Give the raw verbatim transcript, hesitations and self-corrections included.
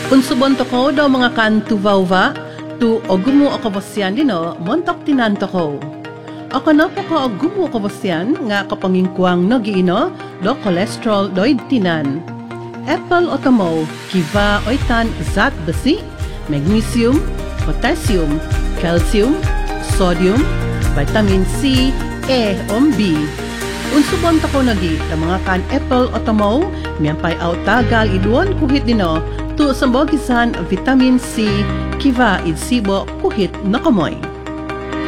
Unsubon to ko daw mga kan tu vauva, tu ogumu okobosyan dino, montok tinanto ko. Ako na po ko ogumu okobosyan, nga kapangingkuang no giino, do kolesterol doid tinan. Apple otomo, kiva oitan zat besi, magnesium, potassium, calcium, sodium, vitamin C, E, om B. Unsubon to ko nagi, da mga kan apple otomo, miyampay aw tagal iduon kuhit dino, tu sambogisan vitamin C, kiva idsibo kuhit nakamoy.